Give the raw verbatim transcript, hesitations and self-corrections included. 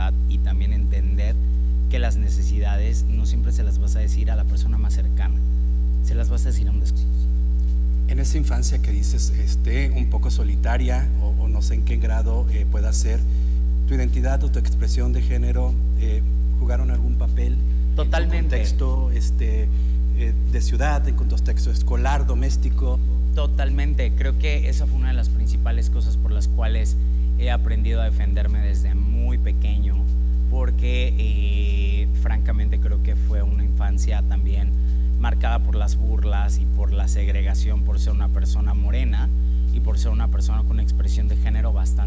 sociedad y también entender que las necesidades no siempre se las vas a decir a la persona más cercana, se las vas a decir a un desconocido. En esa infancia que dices este, un poco solitaria o, o no sé en qué grado eh, pueda ser, ¿tu identidad o tu expresión de género eh, jugaron algún papel? Totalmente. En tu contexto este, eh, de ciudad, en contexto escolar, doméstico. Totalmente, creo que esa fue una de las principales cosas por las cuales he aprendido a defenderme desde muy pequeño, porque eh, francamente creo que fue una infancia también marcada por las burlas y por la segregación por ser una persona morena y por ser una persona con una expresión de género bastante